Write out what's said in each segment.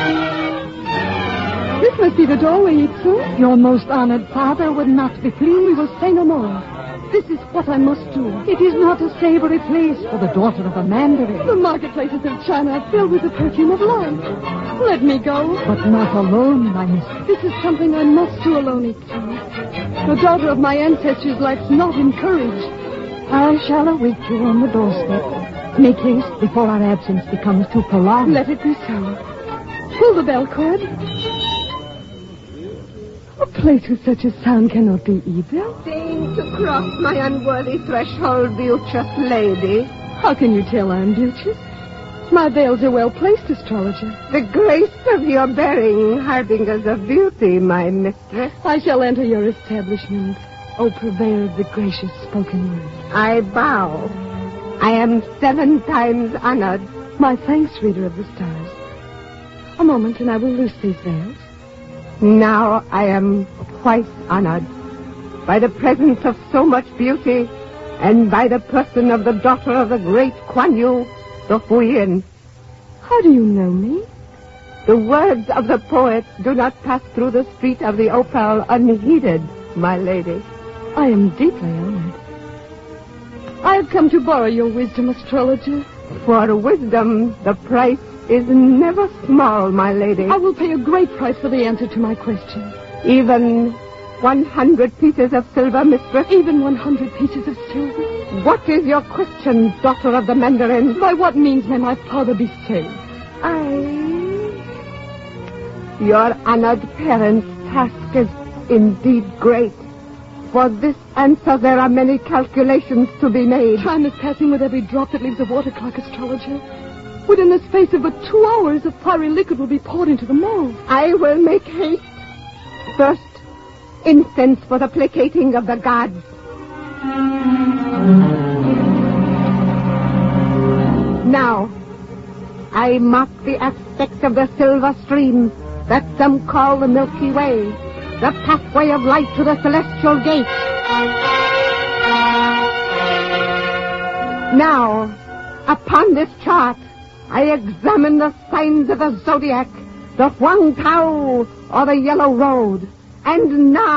This must be the doorway, Itsu. Your most honored father would not be pleased. We will say no more. This is what I must do. It is not a savory place for the daughter of a mandarin. The marketplaces of China are filled with the perfume of love. Let me go. But not alone, my mistress. This is something I must do alone, Itsu. The daughter of my ancestors lacks not in courage. I shall await you on the doorstep. Make haste before our absence becomes too prolonged. Let it be so. Pull the bell cord. A place with such a sound cannot be evil. Deign to cross my unworthy threshold, beauteous lady. How can you tell I'm beauteous? My veils are well placed, astrologer. The grace of your bearing harbingers of beauty, my mistress. I shall enter your establishment, O purveyor of the gracious spoken word. I bow. I am 7 times honored. My thanks, reader of the stars. A moment, and I will loose these veils. Now I am twice honored by the presence of so much beauty and by the person of the daughter of the great Kuan Yu, the Huyin. How do you know me? The words of the poet do not pass through the street of the Opal unheeded, my lady. I am deeply honored. I have come to borrow your wisdom, astrologer. For wisdom, the price is never small, my lady. I will pay a great price for the answer to my question. Even 100 pieces of silver, mistress? Even 100 pieces of silver? What is your question, daughter of the Mandarin? By what means may my father be saved? Your honored parents' task is indeed great. For this answer, there are many calculations to be made. Time is passing with every drop that leaves the water clock, astrologer. Within the space of but 2 hours, the fiery liquid will be poured into the mold. I will make haste. First, incense for the placating of the gods. Now, I mark the aspect of the silver stream that some call the Milky Way, the pathway of light to the celestial gate. Now, upon this chart, I examine the signs of the zodiac, the Huang Tao, or the Yellow Road. And now...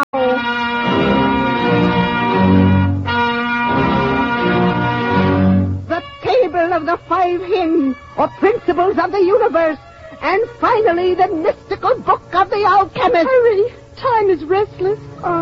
the table of the 5 Hin, or principles of the universe. And finally, the mystical book of the alchemist. Hurry! Time is restless.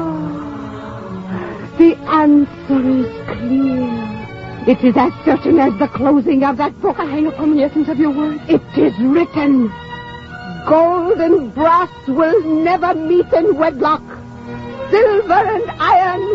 The answer is clear. It is as certain as the closing of that book. I hang upon the essence of your words. It is written. Gold and brass will never meet in wedlock. Silver and iron